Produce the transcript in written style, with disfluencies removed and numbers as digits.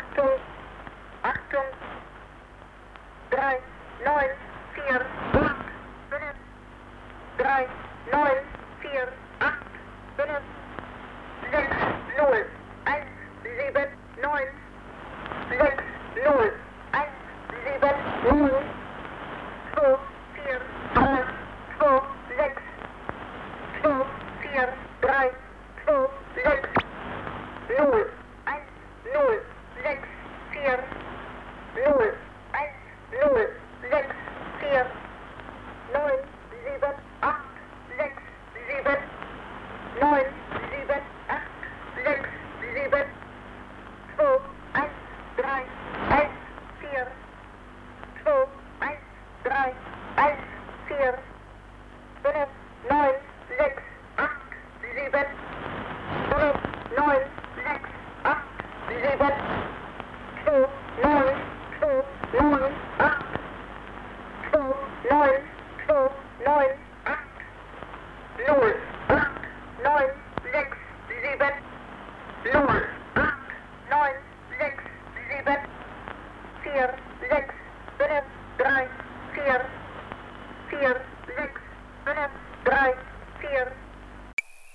Achtung, Achtung, 3, 9, 4, 8, 5, 3, 9, 4, 8, 5, 6, 0, 1, 7, 9, 6, 0, 1, 7, 0, 2, 4, 3, 2, 6, 2, 4, 3, 2, 6, 0, 1, 0, 6, 4, 0, 1, 0, 6, 4, 9, 7, 8, 6, 7, 9, 7, 8, 6, 7, 2, 1, 3, 1, 4, 2, 1, 3, 1, 4, 5, 9, 6, 8, 7, 5, 9, 6, 8, 7, 2, 9, 2, 9, 8, 2, 9, 2, 9,